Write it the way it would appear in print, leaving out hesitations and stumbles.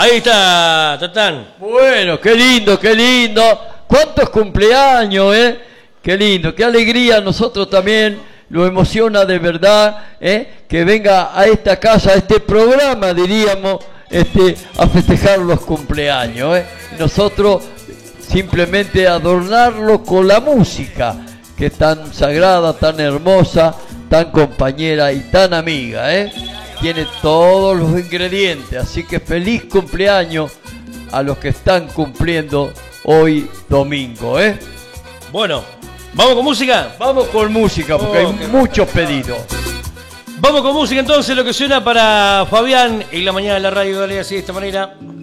Ahí está, Tatán. Bueno, qué lindo, qué lindo. ¿Cuántos cumpleaños, Qué lindo, qué alegría. Nosotros también lo emociona de verdad, que venga a esta casa, a este programa, diríamos, a festejar los cumpleaños, Nosotros simplemente adornarlo con la música, que es tan sagrada, tan hermosa, tan compañera y tan amiga, Tiene todos los ingredientes, así que feliz cumpleaños a los que están cumpliendo hoy domingo, Bueno, ¿vamos con música? Vamos con música, porque hay muchos pedidos. Vamos con música entonces, lo que suena para Fabián en la mañana de la radio, dale así de esta manera.